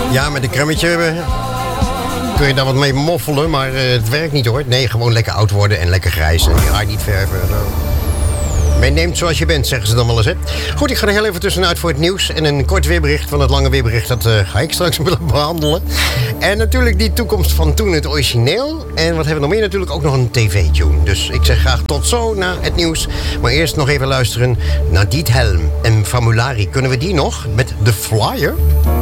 Ja, met een kremmetje kun je daar wat mee moffelen, maar het werkt niet hoor. Nee, gewoon lekker oud worden en lekker grijs en je haar niet verven. Men neemt zoals je bent, zeggen ze dan wel eens, hè. Goed, ik ga er heel even tussenuit voor het nieuws. En een kort weerbericht van het lange weerbericht, dat ga ik straks willen behandelen. En natuurlijk die toekomst van toen, het origineel. En wat hebben we nog meer? Natuurlijk ook nog een tv-tune. Dus ik zeg graag tot zo na het nieuws. Maar eerst nog even luisteren naar Diet Helm en Famulari. Kunnen we die nog? Met The Flyer?